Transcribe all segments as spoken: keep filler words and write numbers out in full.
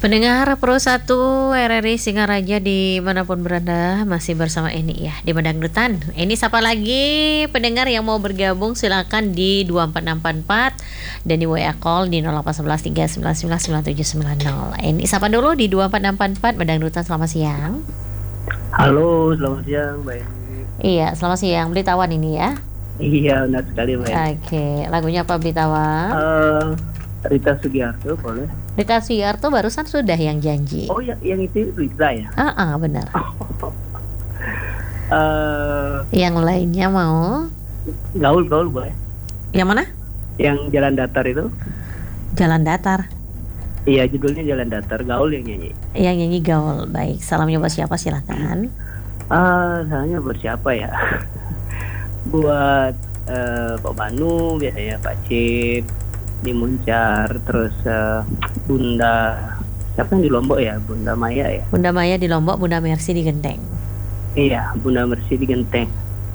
Pendengar Pro satu R R I Singaraja dimanapun berada, masih bersama Eni ya di Medangdutan. Eni sapa lagi pendengar yang mau bergabung silakan di dua empat enam empat empat dan di W A call di nol delapan satu satu tiga sembilan sembilan sembilan tujuh sembilan nol. Eni sapa dulu di dua empat enam empat empat Medangdutan, selamat siang. Halo, selamat siang Mbak Eni. Iya, selamat siang. Blitawan ini ya. Iya, benar sekali Mbak Eni. Oke, lagunya apa Blitawan? Uh, Rita Sugiarto boleh? Rita Sugiarto barusan sudah yang janji. Oh ya, yang itu Rita ya? Ah, uh-uh, benar. uh, Yang lainnya mau? Gaul, gaul boleh? Yang mana? Yang Jalan Datar itu? Jalan Datar. Iya, judulnya Jalan Datar. Gaul yang nyanyi. Yang nyanyi Gaul. Baik, salamnya buat siapa silahkan. Ah, uh, salamnya buat siapa ya? Buat uh, Pak Banu, biasanya Pak Cip di Muncar, terus uh, Bunda siapa yang di Lombok ya, Bunda Maya ya. Bunda Maya di Lombok, Bunda Mercy di Genteng. Iya, Bunda Mercy di Genteng.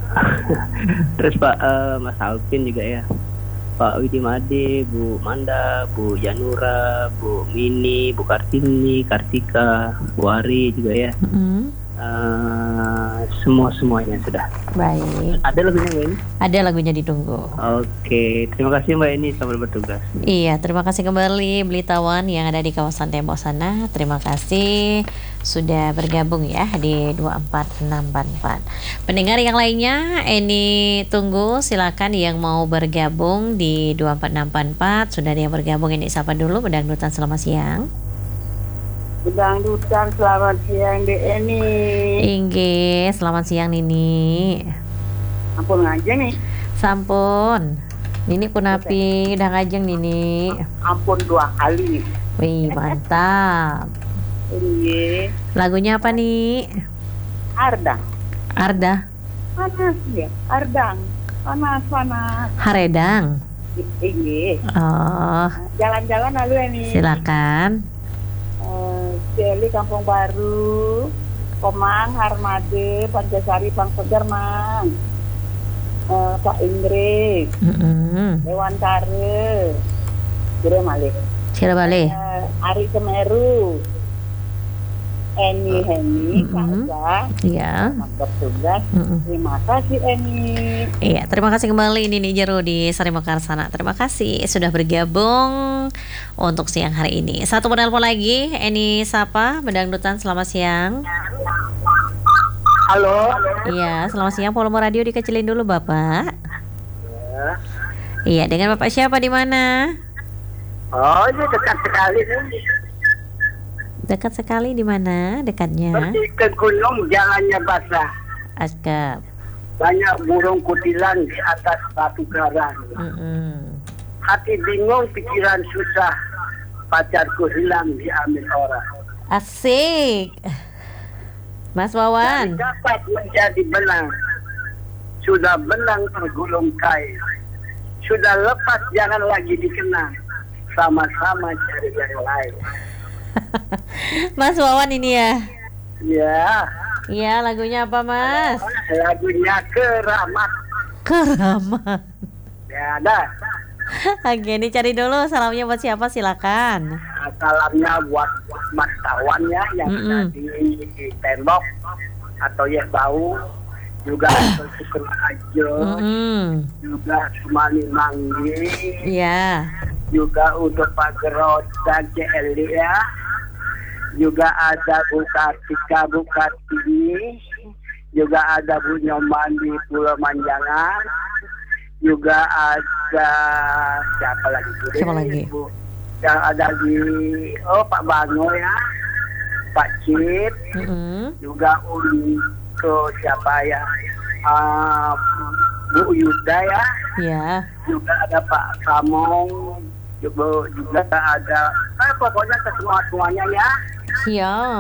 Terus Pak uh, Mas Alvin juga ya, Pak Widi Made, Bu Manda, Bu Janura, Bu Mini, Bu Kartini, Kartika, Bu Ari juga ya. Mm-hmm. Uh, semua semuanya sudah. Baik. Ada lagunya Mbak Eni? Ada lagunya ditunggu. Oke, terima kasih Mbak Eni, selamat bertugas. Iya, terima kasih kembali Blitawan yang ada di kawasan Tembok sana. Terima kasih sudah bergabung ya di dua empat enam empat empat. Pendengar yang lainnya, Eni tunggu silakan yang mau bergabung di dua empat enam empat empat. Sudah ada yang bergabung, Eni sapa dulu. Medangdutan, selamat siang. Medangdutan, selamat siang di Eni. Inge, selamat siang Nini. Ampun aja nih. Sampun. Nini pun api udah ngajeng Nini. Ampun dua kali. Wih, mantap. Iya. Lagunya apa nih? Ardang. Arda. Panas ya. Ardang. Panas panas. Haredang. Iya. Oh. Jalan-jalan lalu Eni. Silakan. Jeli Kampung Baru, Komang, Harmade, Pancasari, Pangsegar, Mang, uh, Pak Inggris, Mm-hmm. Dewan Kare, Jere Malik, Cirabale, uh, Ari Semeru, Eni Heni, Mm-hmm. Kaza, iya. Mantap tugas. Mm-hmm. Terima kasih Eni. Iya, terima kasih kembali Nini Jero di Sari Mekarsana. Terima kasih sudah bergabung untuk siang hari ini. Satu penelpon lagi, Eni sapa Medangdutan, selamat siang. Halo. Iya, selamat siang. Volume radio dikecilin dulu Bapak. Ya. Iya, dengan Bapak siapa di mana? Oh, ini dekat sekali nih. Dekat sekali di mana? Dekatnya? Pergi ke gunung, jalannya basah. Askap. Banyak burung kutilan di atas batu karang. Mm-mm. Hati bingung, pikiran susah. Pacarku hilang, diambil orang. Asik. Mas Wawan. Dari dapat menjadi benang. Sudah benang tergulung kain. Sudah lepas, jangan lagi dikenang. Sama-sama cari yang lain. Mas Wawan ini ya. Ya. Iya, lagunya apa Mas? Lagunya Keramat. Keramat. Ya ada. Oke, ini cari dulu salamnya buat siapa, silakan. Salamnya buat mas kawannya yang Mm-mm. ada di, di tembok atau yang tahu juga Syukur aja, Mm-mm. juga Sumali Manggi, Iya. juga untuk Pak Gerot dan C L D ya, juga ada Bu Kartika, Bu Kartini, juga ada Bu Nyoman di Pulau Manjangan, juga ada siapa lagi? Siapa lagi? Bu, yang ada di oh Pak Bano ya, Pak Cip, Mm-mm. juga untuk siapa ya, uh, Bu Yuda ya, Iya. juga ada Pak Samong, juga juga ada, eh, pokoknya ke semua semuanya ya. Siap.